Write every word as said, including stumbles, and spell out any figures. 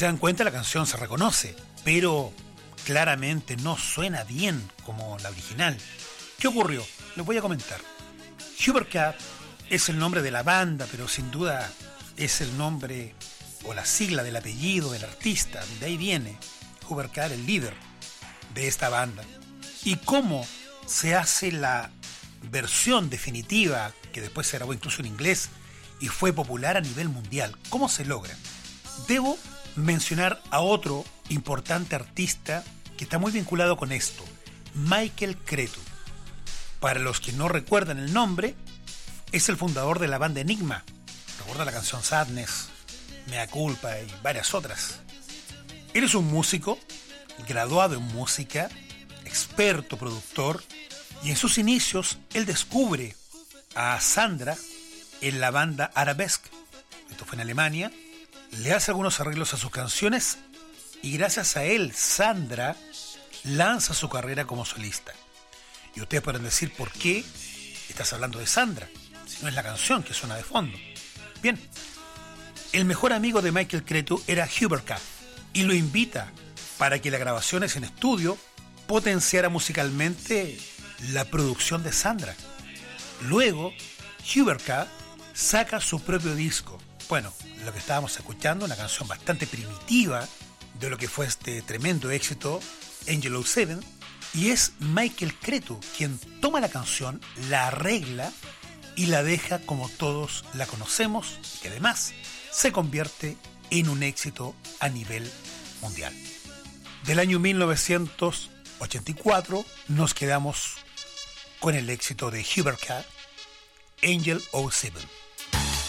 se dan cuenta, la canción se reconoce, pero claramente no suena bien como la original. ¿Qué ocurrió? Les voy a comentar. Hubert Capp es el nombre de la banda, pero sin duda es el nombre o la sigla del apellido del artista. De ahí viene Hubert Capp, el líder de esta banda. Y cómo se hace la versión definitiva, que después se grabó incluso en inglés y fue popular a nivel mundial. ¿Cómo se logra? Debo mencionar a otro importante artista que está muy vinculado con esto, Michael Cretu. Para los que no recuerdan el nombre, es el fundador de la banda Enigma. Recuerda la canción Sadness, Mea Culpa y varias otras. Él es un músico, graduado en música, experto productor, y en sus inicios él descubre a Sandra en la banda Arabesque. Esto fue en Alemania. Le hace algunos arreglos a sus canciones y gracias a él Sandra lanza su carrera como solista. Y ustedes pueden decir, ¿por qué estás hablando de Sandra? Si no es la canción que suena de fondo. Bien, el mejor amigo de Michael Cretu era Hubert Capp y lo invita para que las grabaciones en estudio potenciara musicalmente la producción de Sandra. Luego, Hubert Capp saca su propio disco. Bueno, lo que estábamos escuchando, una canción bastante primitiva de lo que fue este tremendo éxito, Angel oh Seven, y es Michael Cretu quien toma la canción, la arregla y la deja como todos la conocemos, y que además se convierte en un éxito a nivel mundial. Del año mil novecientos ochenta y cuatro nos quedamos con el éxito de Hubert Capp, Angel oh Seven.